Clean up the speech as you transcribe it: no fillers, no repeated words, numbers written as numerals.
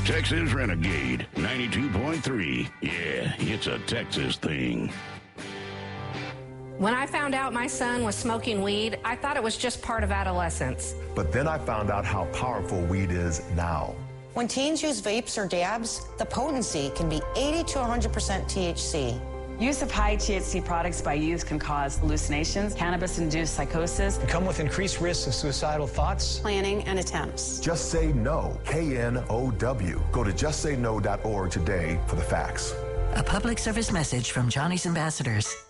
Texas Renegade 92.3. Yeah, it's a Texas thing. When I found out my son was smoking weed, I thought it was just part of adolescence. But then I found out how powerful weed is now. When teens use vapes or dabs, the potency can be 80 to 100% THC. Use of high THC products by youth can cause hallucinations, cannabis-induced psychosis, and come with increased risks of suicidal thoughts, planning, and attempts. Just Say No, KNOW. Go to justsayno.org today for the facts. A public service message from Johnny's Ambassadors.